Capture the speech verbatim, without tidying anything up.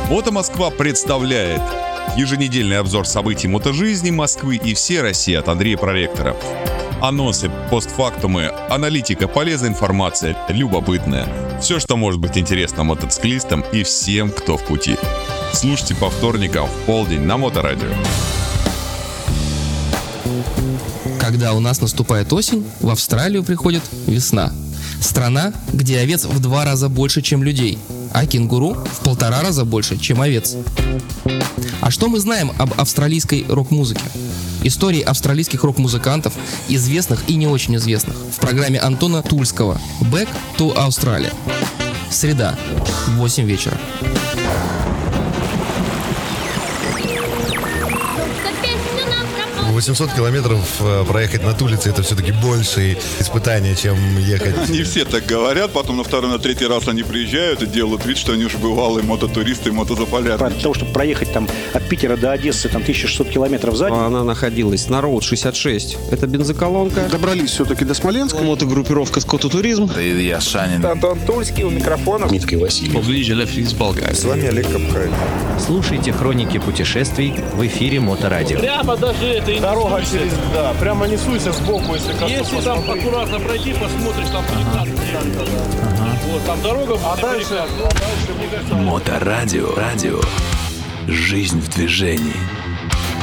Мото Москва представляет еженедельный обзор событий мотожизни Москвы и всей России от Андрея Проректора. Анонсы, постфактумы, аналитика, полезная информация, любопытная. Все, что может быть интересно мотоциклистам и всем, кто в пути. Слушайте по вторникам в полдень на Моторадио. Когда у нас наступает осень, в Австралию приходит весна. Страна, где овец в два раза больше, чем людей, а кенгуру в полтора раза больше, чем овец. А что мы знаем об австралийской рок-музыке? Истории австралийских рок-музыкантов, известных и не очень известных, в программе Антона Тульского «Back to Australia». Среда, восемь вечера. восемьсот километров проехать на Тулице — это все-таки большее испытание, чем ехать. Не все так говорят, потом на второй, на третий раз они приезжают и делают вид, что они уже бывалые мототуристы и мотозаполярники. Для того, чтобы проехать там от Питера до Одессы там тысяча шестьсот километров за день. Она находилась на Роуд шестьдесят шесть. Это бензоколонка. Добрались все-таки до Смоленска. Мотогруппировка «Скототуризм». Илья Шанин. Антон Тульский у микрофона. Дмитрий Васильев. С вами Олег Капхай. Слушайте хроники путешествий в эфире Моторадио. Прямо даже это дорога через, да, прямо не суйся сбоку, если как-то Если там аккуратно пройти, посмотришь, там ага. ага. Вот, там дорога. А дальше, а дальше Моторадио. Радио. Жизнь в движении.